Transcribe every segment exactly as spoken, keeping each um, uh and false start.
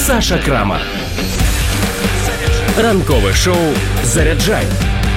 Саша Крама. Ранкове шоу «Заряджай»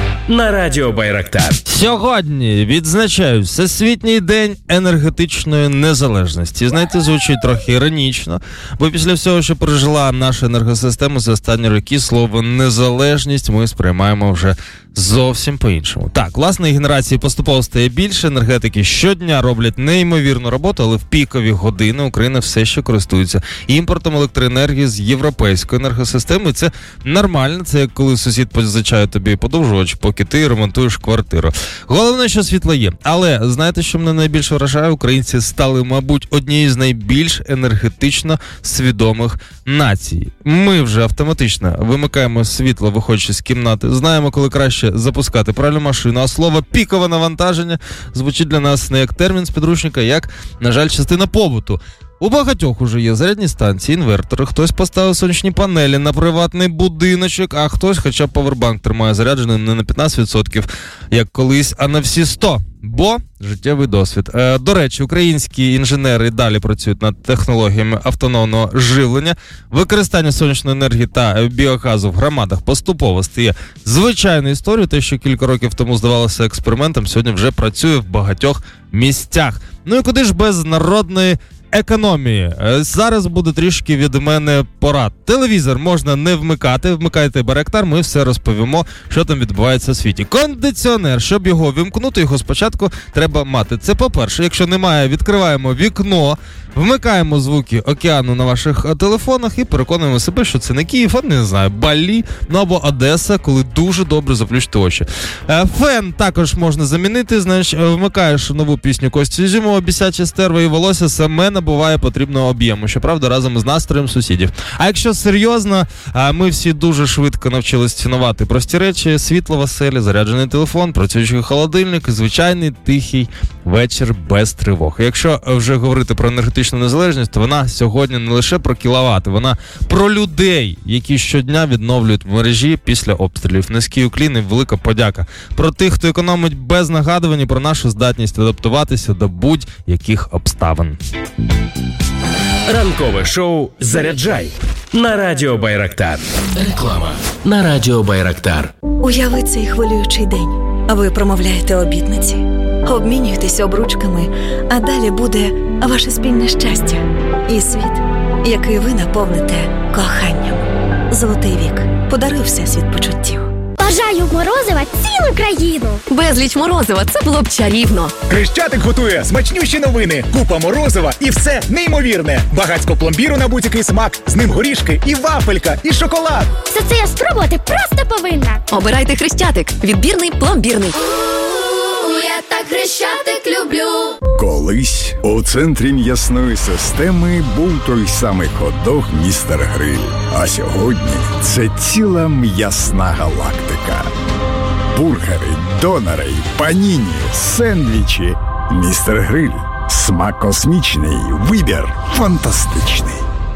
на Радіо Байрактар. Сьогодні відзначають Всесвітній день енергетичної незалежності. Знаєте, звучить трохи іронічно, бо після всього, що пережила наша енергосистема за останні роки, слово «незалежність» ми сприймаємо вже зовсім по-іншому. Так, власної генерації поступово стає більше, енергетики щодня роблять неймовірну роботу, але в пікові години Україна все ще користується імпортом електроенергії з європейської енергосистеми. Це нормально, це як коли сусід позичає тобі подовжувач, поки ти ремонтуєш квартиру. Головне, що світло є. Але знаєте, що мене найбільше вражає? Українці стали, мабуть, однією з найбільш енергетично свідомих націй. Ми вже автоматично вимикаємо світло, виходячи з кімнати, знаємо, коли краще запускати пральну машину, а слово «пікове навантаження» звучить для нас не як термін з підручника, як, на жаль, частина побуту. У багатьох уже є зарядні станції, інвертори, хтось поставив сонячні панелі на приватний будиночок, а хтось хоча б павербанк тримає зарядженим не на п'ятнадцять відсотків, як колись, а на всі сто відсотків. Бо життєвий досвід. Е, до речі, українські інженери далі працюють над технологіями автономного живлення. Використання сонячної енергії та біогазу в громадах поступово стає звичайною історією. Те, що кілька років тому здавалося експериментом, сьогодні вже працює в багатьох місцях. Ну і куди ж без народної економії. Зараз буде трішки від мене порад. Телевізор можна не вмикати, вмикайте Байрактар, ми все розповімо, що там відбувається в світі. Кондиціонер, щоб його вимкнути, його спочатку треба мати. Це по-перше. Якщо немає, відкриваємо вікно, вмикаємо звуки океану на ваших телефонах і переконуємо себе, що це не Київ, а не знаю, Балі, ну або Одеса, коли дуже добре заплющити очі. Фен також можна замінити, знаєш, вмикаєш нову пісню Кості Зімова, «Бісяче стерво» і волосся саме набуває потрібного об'єму, щоправда, разом з настроєм сусідів. А якщо серйозно, ми всі дуже швидко навчились цінувати прості речі, світло в оселі, заряджений телефон, працюючий холодильник, звичайний тихий вечір без тривог. Якщо вже говорити про енергетичну незалежність, то вона сьогодні не лише про кіловати, вона про людей, які щодня відновлюють мережі після обстрілів. Низький уклін і велика подяка. Про тих, хто економить без нагадувань, про нашу здатність адаптуватися до будь-яких обставин. Ранкове шоу «Заряджай» на Радіо Байрактар. Реклама на Радіо Байрактар. Уяви цей хвилюючий день. А ви промовляєте обітниці, обмінюєтесь обручками, а далі буде ваше спільне щастя і світ, який ви наповните коханням. Золотий вік. Подаруй всесвіт почуттів. Бажаю морозива цілу країну. Безліч морозива, це було б чарівно. Хрещатик готує смачнющі новини. Купа морозива і все неймовірне. Багацько пломбіру на будь-який смак. З ним горішки і вафелька, і шоколад. Все це я спробувати просто повинна. Обирайте Хрещатик. Відбірний, пломбірний. Я так Хрещатик люблю. Колись у центрі м'ясної системи був той самий хот-дог «Містер Гриль». А сьогодні це ціла м'ясна галактика. Бургери, донори, паніні, сендвічі. «Містер Гриль». Смак космічний, вибір фантастичний.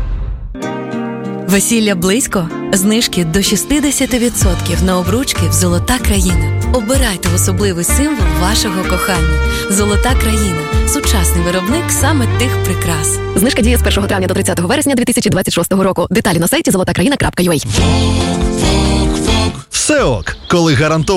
Весілля близько? Знижки до шістдесят відсотків на обручки в «Золота країна». Обирайте особливий символ вашого кохання. «Золота країна» – сучасний виробник саме тих прикрас. Знижка діє з першого травня до тридцятого вересня дві тисячі двадцять шостого року. Деталі на сайті золота країна крапка ю а. Все ок, коли гарантовано